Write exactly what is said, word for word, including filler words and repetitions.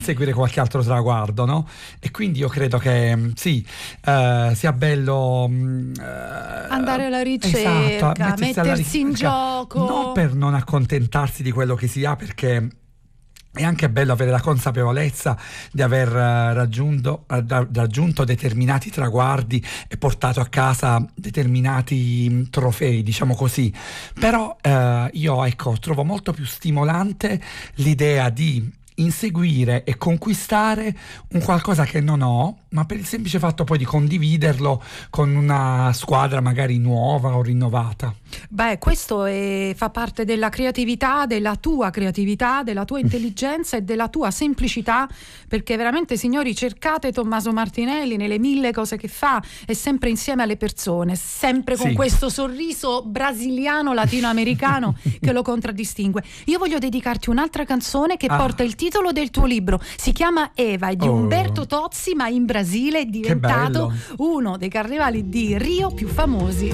seguire qualche altro traguardo, no? E quindi io credo che sì, eh, sia bello mh, andare alla ricerca, esatto, mettersi, alla mettersi in ricerca, gioco, non per non accontentarsi di quello che si ha, perché è anche bello avere la consapevolezza di aver raggiunto, raggiunto determinati traguardi e portato a casa determinati trofei, diciamo così. Però eh, io ecco trovo molto più stimolante l'idea di inseguire e conquistare un qualcosa che non ho, ma per il semplice fatto poi di condividerlo con una squadra magari nuova o rinnovata. Beh, questo è, fa parte della creatività, della tua creatività, della tua intelligenza e della tua semplicità, perché veramente, signori, cercate Tommaso Martinelli nelle mille cose che fa, è sempre insieme alle persone, sempre con sì. questo sorriso brasiliano latinoamericano che lo contraddistingue. Io voglio dedicarti un'altra canzone che ah. porta il titolo del tuo libro, si chiama Eva, è di oh. Umberto Tozzi, ma in Brasile è diventato uno dei carnevali di Rio più famosi